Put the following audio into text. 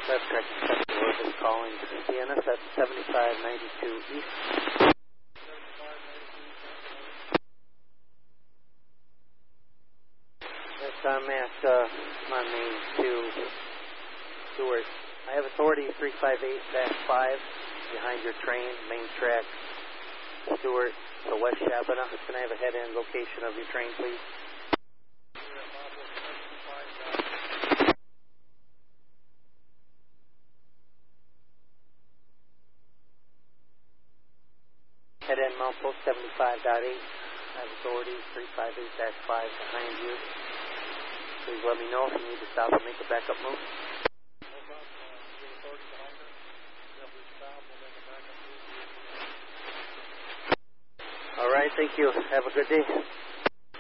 That's correct. We're just calling CNS at 7592 East. Yes, I'm at on main to Stewart. I have authority 358-5 behind your train, main track, Stewart to West Shabana. Can I have a head-end location of your train, please? Head-end Mount Post 75.8. I have authority 358-5 behind you. Please let me know if you need to stop and make a backup move. All right, thank you. Have a good day.